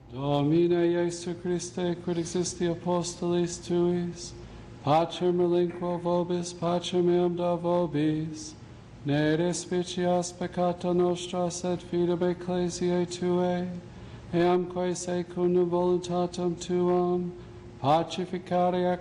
Domine Iesu Christe, quid existi apostolis tuis, pacem relinquo vobis, pacem meam da vobis, ne despicias peccata nostra, sed fidem ecclesiae tuae, eamque secundum voluntatem tuam, pacificare ac